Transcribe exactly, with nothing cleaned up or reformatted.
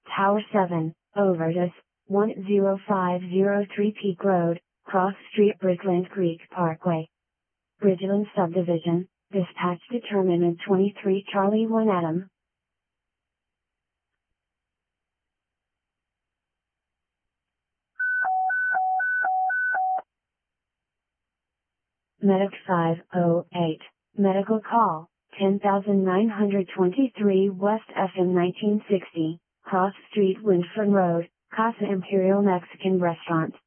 Tower seven, Overdose, one zero five zero three Peak Road, Cross Street, Bridgeland Creek Parkway. Bridgeland Subdivision, dispatch determinant twenty-three Charlie one Adam. Medic five oh eight, medical call, ten thousand nine hundred twenty-three West F M nineteen sixty, Cross Street, Windford Road, Casa Imperial Mexican Restaurant.